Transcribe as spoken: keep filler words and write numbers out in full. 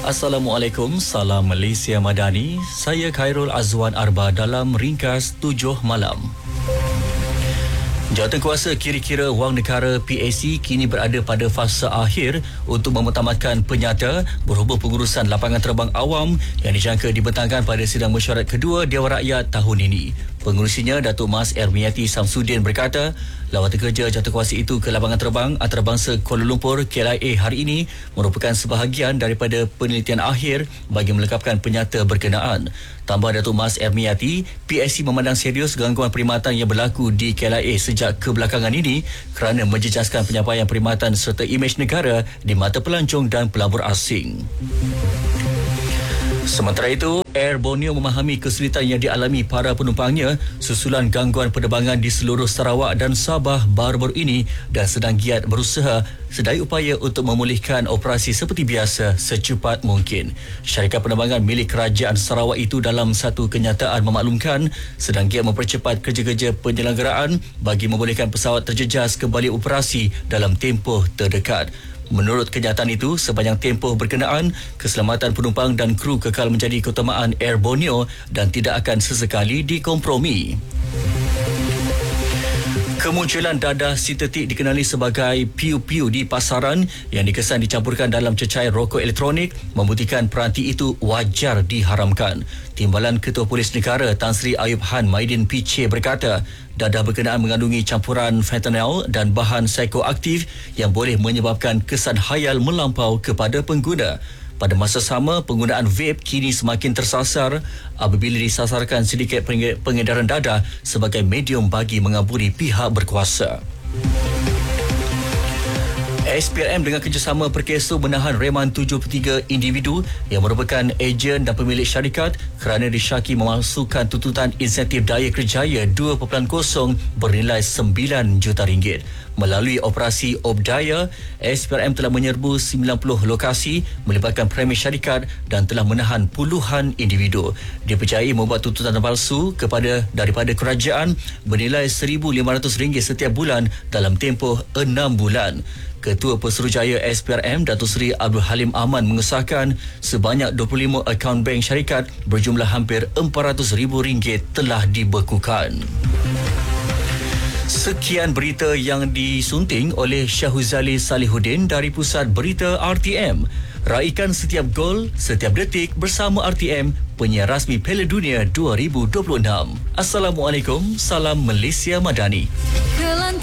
Assalamualaikum, salam Malaysia Madani. Saya Khairul Azwan Arba dalam ringkas tujuh malam. Jawatankuasa Kira-Kira Wang Negara P A C kini berada pada fasa akhir untuk memutamatkan penyata berhubung pengurusan lapangan terbang awam yang dijangka dibentangkan pada sidang mesyuarat kedua Dewan Rakyat tahun ini. Pengurusinya, Datuk Mas Ermiati Samsudin berkata, lawatan kerja jawatankuasa itu ke lapangan terbang antarabangsa Kuala Lumpur K L I A hari ini merupakan sebahagian daripada penelitian akhir bagi melengkapkan penyata berkenaan. Tambah Datuk Mas Ermiati, P A C memandang serius gangguan perkhidmatan yang berlaku di K L I A sejak kebelakangan ini kerana menjejaskan penyampaian perkhidmatan serta imej negara di mata pelancong dan pelabur asing. Sementara itu, Air Borneo memahami kesulitan yang dialami para penumpangnya susulan gangguan penerbangan di seluruh Sarawak dan Sabah baru-baru ini dan sedang giat berusaha sedaya upaya untuk memulihkan operasi seperti biasa secepat mungkin. Syarikat penerbangan milik Kerajaan Sarawak itu dalam satu kenyataan memaklumkan sedang giat mempercepat kerja-kerja penyelenggaraan bagi membolehkan pesawat terjejas kembali operasi dalam tempoh terdekat. Menurut kenyataan itu, sepanjang tempoh berkenaan, keselamatan penumpang dan kru kekal menjadi keutamaan Air Borneo dan tidak akan sesekali dikompromi. Kemunculan dadah sintetik dikenali sebagai piu-piu di pasaran yang dikesan dicampurkan dalam cecair rokok elektronik membuktikan peranti itu wajar diharamkan. Timbalan Ketua Polis Negara Tan Sri Ayub Han Maidin P C berkata, dadah berkenaan mengandungi campuran fentanyl dan bahan psikoaktif yang boleh menyebabkan kesan khayal melampau kepada pengguna. Pada masa sama, penggunaan vape kini semakin tersasar apabila disasarkan sedikit pengedaran dadah sebagai medium bagi mengaburi pihak berkuasa. S P R M dengan kerjasama Perkeso menahan reman tujuh puluh tiga individu yang merupakan ejen dan pemilik syarikat kerana disyaki memasukkan tuntutan insentif daya kerjaya dua perpuluhan kosong bernilai sembilan juta ringgit. Melalui operasi Obdaya, S P R M telah menyerbu sembilan puluh lokasi melibatkan premi syarikat dan telah menahan puluhan individu. Dipercayai membuat tuntutan palsu kepada daripada kerajaan bernilai seribu lima ratus ringgit setiap bulan dalam tempoh enam bulan. Ketua Pesuruhjaya S P R M Datuk Seri Abdul Halim Aman mengesahkan sebanyak dua puluh lima akaun bank syarikat berjumlah hampir empat ratus ribu ringgit telah dibekukan. Sekian berita yang disunting oleh Syahuzali Salihuddin dari Pusat Berita R T M. Raikan setiap gol, setiap detik bersama R T M, penyiar rasmi Piala Dunia dua ribu dua puluh enam. Assalamualaikum, salam Malaysia Madani.